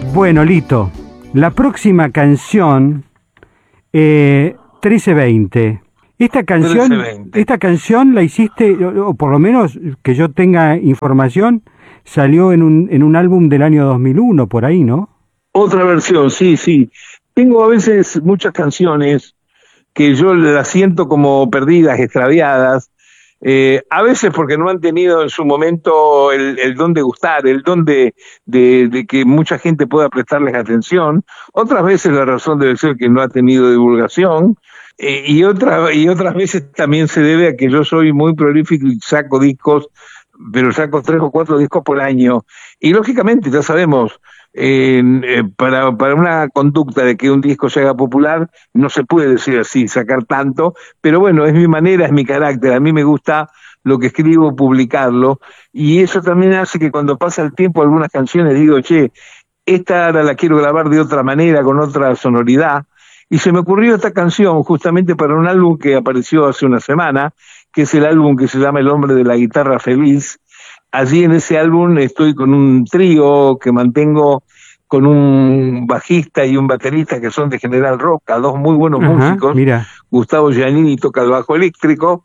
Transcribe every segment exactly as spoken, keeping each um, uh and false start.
Bueno, Lito, la próxima canción, eh, trece veinte. Esta canción, trece veinte. esta canción la hiciste, o por lo menos que yo tenga información, salió en un, en un álbum del año dos mil uno, por ahí, ¿no? Otra versión, sí, sí. Tengo a veces muchas canciones que yo las siento como perdidas, extraviadas, eh, a veces porque no han tenido en su momento el, el don de gustar, el don de, de, de que mucha gente pueda prestarles atención, otras veces la razón debe ser que no ha tenido divulgación, eh, y, otra, y otras veces también se debe a que yo soy muy prolífico y saco discos, pero saco tres o cuatro discos por año, y lógicamente ya sabemos, Eh, eh, para, para una conducta de que un disco se haga popular, no se puede decir así, sacar tanto, pero bueno, es mi manera, es mi carácter, a mí me gusta lo que escribo, publicarlo, y eso también hace que cuando pasa el tiempo algunas canciones digo, che, esta ahora la quiero grabar de otra manera, con otra sonoridad, y se me ocurrió esta canción justamente para un álbum que apareció hace una semana, que es el álbum que se llama El hombre de la guitarra feliz. Allí en ese álbum estoy con un trío que mantengo con un bajista y un baterista que son de General Roca, dos muy buenos Ajá, músicos. mira. Gustavo Giannini toca el bajo eléctrico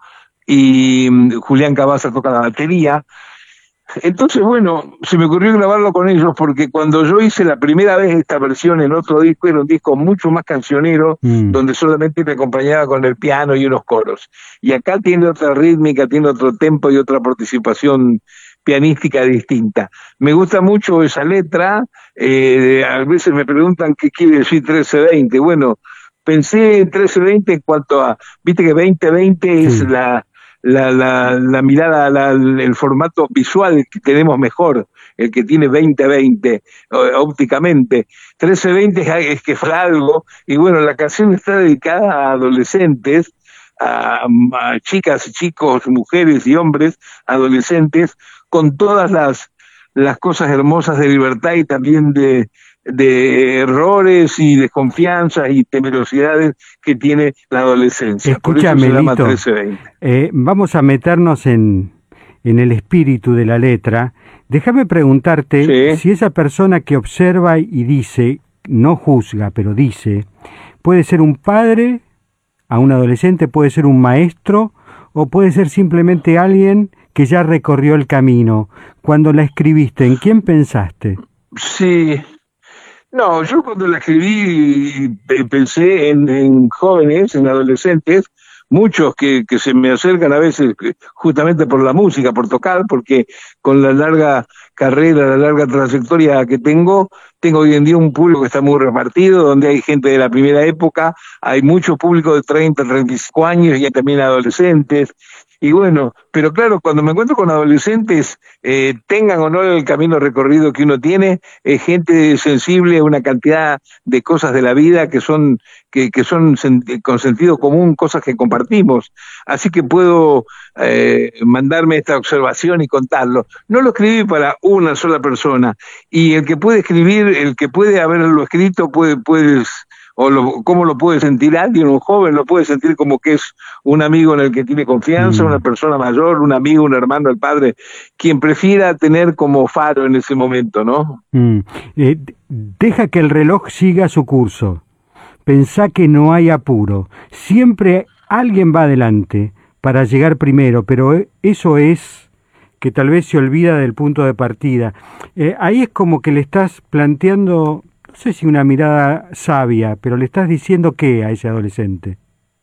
y Julián Cabaza toca la batería. Entonces, bueno, se me ocurrió grabarlo con ellos porque cuando yo hice la primera vez esta versión en otro disco, era un disco mucho más cancionero, mm. donde solamente me acompañaba con el piano y unos coros. Y acá tiene otra rítmica, tiene otro tempo y otra participación pianística distinta. Me gusta mucho esa letra, eh, a veces me preguntan qué quiere decir trece veinte. Bueno, pensé en trece veinte en cuanto a, viste que veinte veinte sí. es la, la, la, la mirada, la, el formato visual que tenemos mejor, el que tiene veinte veinte ópticamente. trece veinte es, es que fue algo, y bueno, la canción está dedicada a adolescentes, a, a chicas, chicos, mujeres y hombres, adolescentes, con todas las, las cosas hermosas de libertad y también de, de errores y desconfianzas y temerosidades que tiene la adolescencia. Escúchame, por eso se llama Lito, trece veinte. Eh, vamos a meternos en, en el espíritu de la letra. Déjame preguntarte sí. si esa persona que observa y dice, no juzga, pero dice, puede ser un padre a un adolescente, puede ser un maestro o puede ser simplemente alguien que ya recorrió el camino. Cuando la escribiste, ¿en quién pensaste? Sí, no, yo cuando la escribí pensé en, en jóvenes, en adolescentes, muchos que, que se me acercan a veces justamente por la música, por tocar, porque con la larga carrera, la larga trayectoria que tengo, tengo hoy en día un público que está muy repartido, donde hay gente de la primera época, hay mucho público de treinta, treinta y cinco años y hay también adolescentes. Y bueno, pero claro, cuando me encuentro con adolescentes, eh, tengan o no el camino recorrido que uno tiene, eh, gente sensible a una cantidad de cosas de la vida que son que, que son sent- con sentido común, cosas que compartimos. Así que puedo eh, mandarme esta observación y contarlo. No lo escribí para una sola persona, y el que puede escribir, el que puede haberlo escrito, puede, puedes o lo, cómo lo puede sentir alguien, un joven lo puede sentir como que es un amigo en el que tiene confianza, mm. una persona mayor, un amigo, un hermano, el padre, quien prefiera tener como faro en ese momento, ¿no? Mm. Eh, deja que el reloj siga su curso, pensá que no hay apuro, siempre alguien va adelante para llegar primero, pero eso es que tal vez se olvida del punto de partida. Eh, ahí es como que le estás planteando, no sé si una mirada sabia, pero le estás diciendo ¿qué a ese adolescente?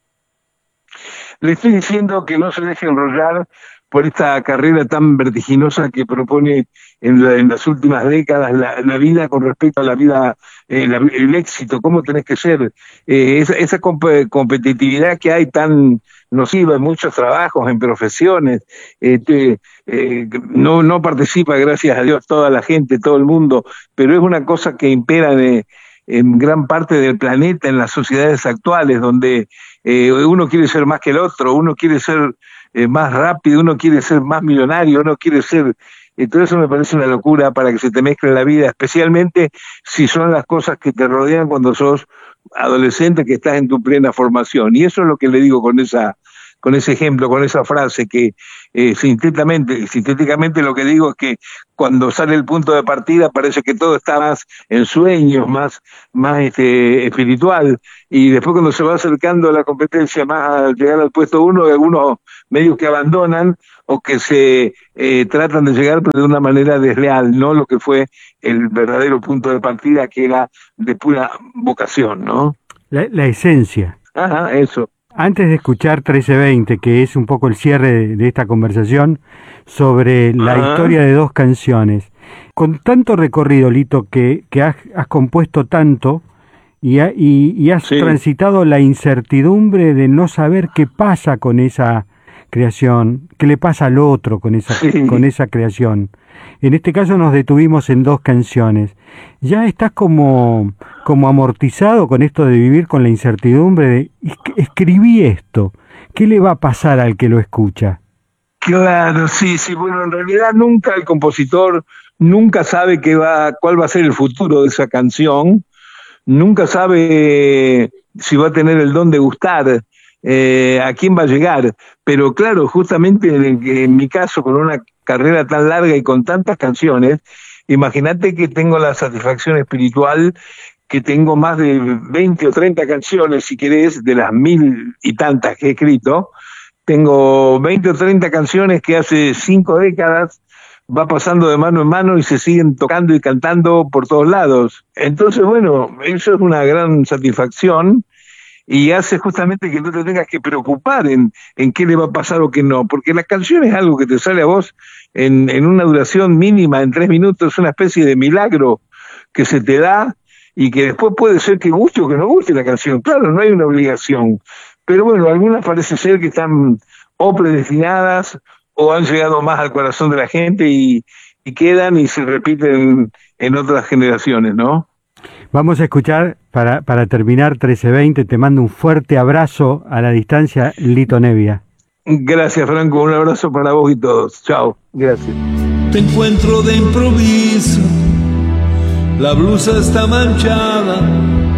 Le estoy diciendo que no se deje enrollar por esta carrera tan vertiginosa que propone en, la, en las últimas décadas la, la vida con respecto a la vida, eh, la, el éxito, cómo tenés que ser, eh, esa, esa comp- competitividad que hay tan nociva en muchos trabajos, en profesiones, eh, te, eh, no, no participa, gracias a Dios, toda la gente, todo el mundo, pero es una cosa que impera en, en gran parte del planeta, en las sociedades actuales, donde eh, uno quiere ser más que el otro, uno quiere ser eh, más rápido, uno quiere ser más millonario, uno quiere ser... Eh, todo eso me parece una locura para que se te mezcle la vida, especialmente si son las cosas que te rodean cuando sos adolescente, que estás en tu plena formación. Y eso es lo que le digo con esa con ese ejemplo, con esa frase que eh, sintéticamente, sintéticamente lo que digo es que cuando sale el punto de partida parece que todo está más en sueños, más, más este, espiritual, y después cuando se va acercando a la competencia más al llegar al puesto uno, hay algunos medios que abandonan o que se eh, tratan de llegar pero de una manera desleal, no lo que fue el verdadero punto de partida, que era de pura vocación, ¿no? La, la esencia. Ajá, eso. Antes de escuchar trece veinte, que es un poco el cierre de, de esta conversación sobre la Ajá. historia de dos canciones, con tanto recorrido, Lito, que, que has, has compuesto tanto y, ha, y, y has sí. transitado la incertidumbre de no saber qué pasa con esa creación, qué le pasa al otro con esa, sí. con esa creación. En este caso nos detuvimos en dos canciones. ¿Ya estás como, como amortizado con esto de vivir con la incertidumbre de escribí esto? ¿Qué le va a pasar al que lo escucha? Claro, sí, sí. Bueno, en realidad nunca el compositor nunca sabe qué va, cuál va a ser el futuro de esa canción. Nunca sabe si va a tener el don de gustar, eh, a quién va a llegar. Pero claro, justamente en, en mi caso, con una carrera tan larga y con tantas canciones, imagínate que tengo la satisfacción espiritual que tengo más de veinte o treinta canciones, si querés, de las mil y tantas que he escrito. Tengo veinte o treinta canciones que hace cinco décadas va pasando de mano en mano y se siguen tocando y cantando por todos lados. Entonces, bueno, eso es una gran satisfacción y hace justamente que no te tengas que preocupar en, en qué le va a pasar o qué no, porque la canción es algo que te sale a vos en, en una duración mínima, en tres minutos, es una especie de milagro que se te da y que después puede ser que guste o que no guste la canción. Claro, no hay una obligación, pero bueno, algunas parece ser que están o predestinadas o han llegado más al corazón de la gente y, y quedan y se repiten en otras generaciones, ¿no? Vamos a escuchar, para, para terminar, trece veinte, te mando un fuerte abrazo a la distancia, Lito Nebbia. Gracias, Franco, un abrazo para vos y todos. Chao, gracias. Te encuentro de improviso, la blusa está manchada,